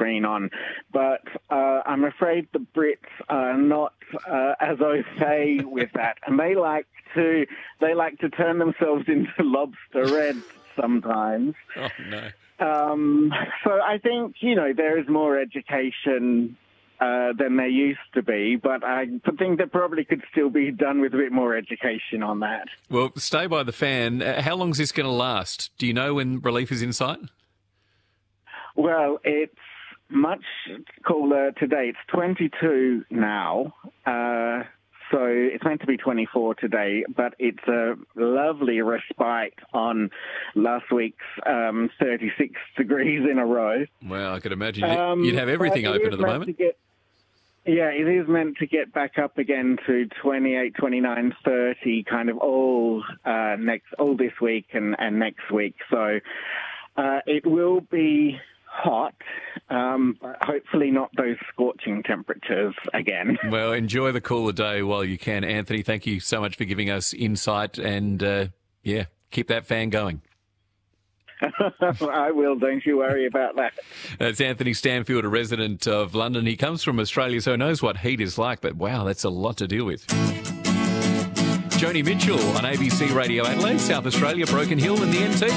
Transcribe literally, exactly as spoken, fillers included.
screen on. But uh, I'm afraid the Brits are not uh, as au fait with that, and they like to they like to turn themselves into lobster red sometimes. Oh no! Um, so I think you know there is more education Uh, than there used to be, but I think that probably could still be done with a bit more education on that. Well, stay by the fan. Uh, how long is this going to last? Do you know when relief is in sight? Well, it's much cooler today. It's twenty-two now, uh, so it's meant to be twenty-four today, but it's a lovely respite on last week's um, thirty-six degrees in a row. Well, I could imagine Um, you'd have everything but it open is at the meant moment. to get- Yeah, it is meant to get back up again to twenty-eight, twenty-nine, thirty, kind of all uh, next, all this week and, and next week. So uh, it will be hot, um, but hopefully not those scorching temperatures again. Well, enjoy the cooler day while you can. Anthony, thank you so much for giving us insight and, uh, yeah, keep that fan going. I will, don't you worry about that. That's Anthony Stanfield, a resident of London. He comes from Australia, so knows what heat is like, but wow, that's a lot to deal with. Joni Mitchell on A B C Radio Adelaide, South Australia, Broken Hill and the N T.